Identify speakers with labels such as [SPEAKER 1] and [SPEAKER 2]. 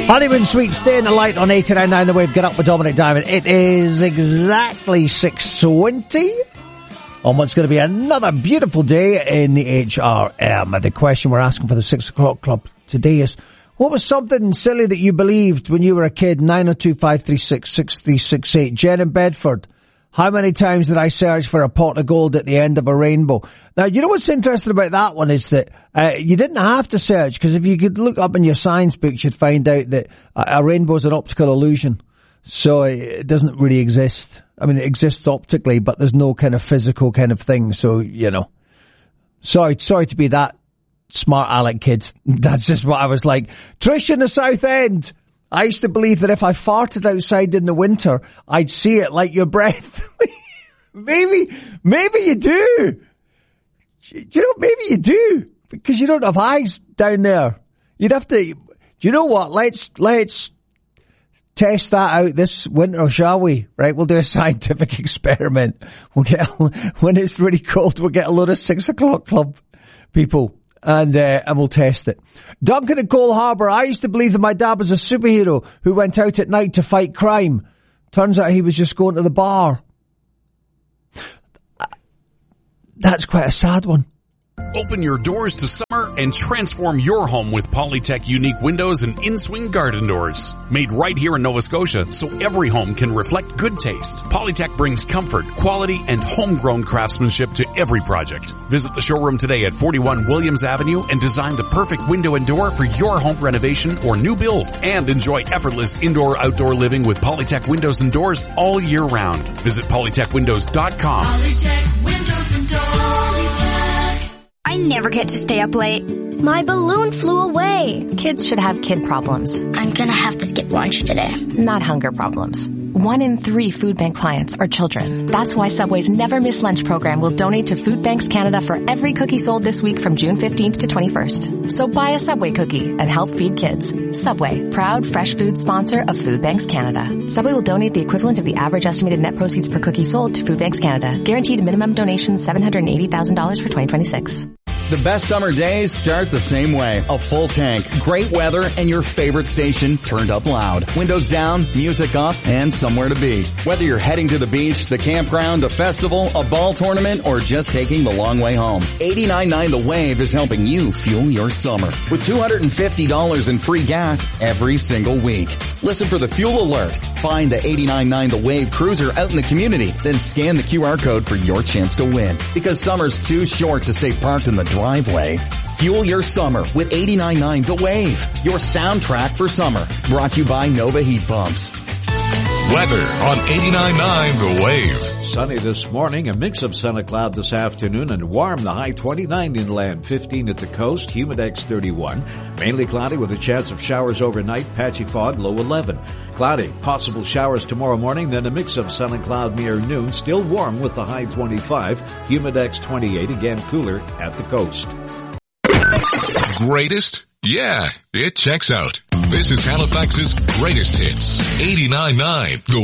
[SPEAKER 1] Honeymoon Suite, Stay in the Light on 89.9 The Wave. Get up with Dominic Diamond. It is exactly 6:20 on what's going to be another beautiful day in the HRM. The question we're asking for the 6 o'clock club today is, what was something silly that you believed when you were a kid? 902-536-6368. Jen in Bedford. How many times did I search for a pot of gold at the end of a rainbow? Now, you know what's interesting about that one is that you didn't have to search, because if you could look up in your science books, you'd find out that a rainbow is an optical illusion. So it doesn't really exist. I mean, it exists optically, but there's no kind of physical kind of thing. So, you know, sorry to be that smart aleck kid. That's just what I was like. Trish in the South End. I used to believe that if I farted outside in the winter, I'd see it like your breath. maybe you do. You know, maybe you do, because you don't have eyes down there. You'd have to, do you know what? Let's test that out this winter, shall we? Right? We'll do a scientific experiment. We'll get, when it's really cold, we'll get a load of 6 o'clock club people. And we'll test it. Duncan at Cole Harbour. I used to believe that my dad was a superhero who went out at night to fight crime. Turns out he was just going to the bar. That's quite a sad one.
[SPEAKER 2] Open your doors to summer and transform your home with Polytech unique windows and in-swing garden doors. Made right here in Nova Scotia, so every home can reflect good taste. Polytech brings comfort, quality, and homegrown craftsmanship to every project. Visit the showroom today at 41 Williams Avenue and design the perfect window and door for your home renovation or new build. And enjoy effortless indoor-outdoor living with Polytech windows and doors all year round. Visit polytechwindows.com.
[SPEAKER 3] Polytech Windows and Doors.
[SPEAKER 4] I never get to stay up late.
[SPEAKER 5] My balloon flew away.
[SPEAKER 6] Kids should have kid problems.
[SPEAKER 5] I'm gonna have to skip lunch today.
[SPEAKER 6] Not hunger problems. 1 in 3 food bank clients are children. That's why Subway's Never Miss Lunch program will donate to Food Banks Canada for every cookie sold this week from June 15th to 21st. So buy a Subway cookie and help feed kids. Subway, proud fresh food sponsor of Food Banks Canada. Subway will donate the equivalent of the average estimated net proceeds per cookie sold to Food Banks Canada. Guaranteed minimum donation $780,000 for 2026.
[SPEAKER 7] The best summer days start the same way. A full tank, great weather, and your favorite station turned up loud. Windows down, music up, and somewhere to be. Whether you're heading to the beach, the campground, a festival, a ball tournament, or just taking the long way home, 89.9 The Wave is helping you fuel your summer with $250 in free gas every single week. Listen for the fuel alert. Find the 89.9 The Wave cruiser out in the community, then scan the QR code for your chance to win. Because summer's too short to stay parked in the driveway. Fuel your summer with 89.9 The Wave, your soundtrack for summer. Brought to you by Nova Heat Pumps.
[SPEAKER 8] Weather on 89.9 The Wave.
[SPEAKER 9] Sunny this morning, a mix of sun and cloud this afternoon, and warm, the high 29 inland, 15 at the coast, humidex 31. Mainly cloudy with a chance of showers overnight, patchy fog, low 11. Cloudy, possible showers tomorrow morning, then a mix of sun and cloud near noon, still warm with the high 25, humidex 28, again cooler at the coast.
[SPEAKER 8] Greatest? Yeah, it checks out. This is Halifax's greatest hits. 89.9 The